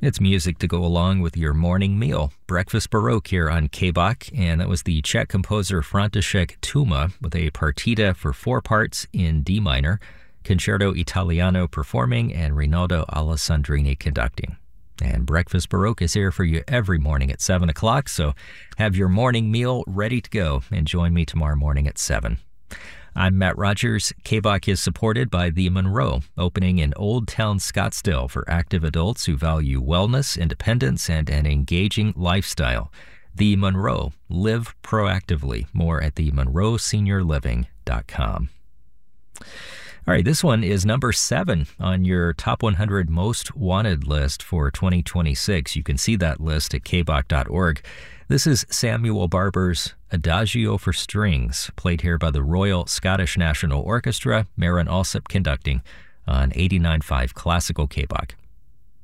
It's music to go along with your morning meal. Breakfast Baroque here on KBOK, and that was the Czech composer František Tuma with a partita for 4 parts in D minor, Concerto Italiano performing, and Rinaldo Alessandrini conducting. And Breakfast Baroque is here for you every morning at 7 o'clock, so have your morning meal ready to go and join me tomorrow morning at 7. I'm Matt Rogers. KBOK is supported by The Monroe, opening in Old Town Scottsdale for active adults who value wellness, independence, and an engaging lifestyle. The Monroe. Live proactively. More at themonroeseniorliving.com. All right, this one is number 7 on your top 100 most wanted list for 2026. You can see that list at kbok.org. This is Samuel Barber's Adagio for Strings, played here by the Royal Scottish National Orchestra, Maren Alsop conducting on 89.5 Classical KBOK.